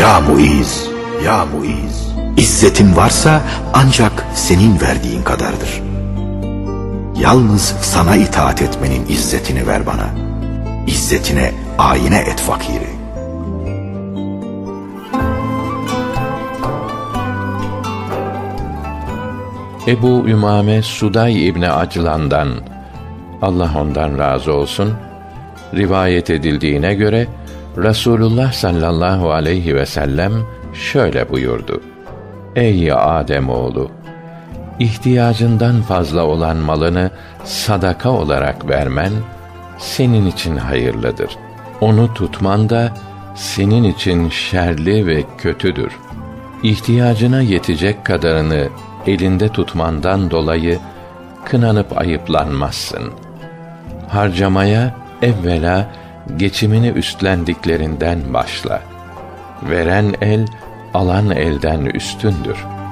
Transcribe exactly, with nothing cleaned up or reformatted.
Ya Muiz, ya Muiz, İzzetin varsa ancak senin verdiğin kadardır. Yalnız sana itaat etmenin izzetini ver bana. İzzetine ayine et fakiri. Ebu Ümame Suday İbni Aclan'dan, Allah ondan razı olsun, rivayet edildiğine göre Rasulullah sallallahu aleyhi ve sellem şöyle buyurdu: Ey Ademoğlu! İhtiyacından fazla olan malını sadaka olarak vermen senin için hayırlıdır. Onu tutman da senin için şerli ve kötüdür. İhtiyacına yetecek kadarını elinde tutmandan dolayı kınanıp ayıplanmazsın. Harcamaya evvela geçimini üstlendiklerinden başla. Veren el, alan elden üstündür.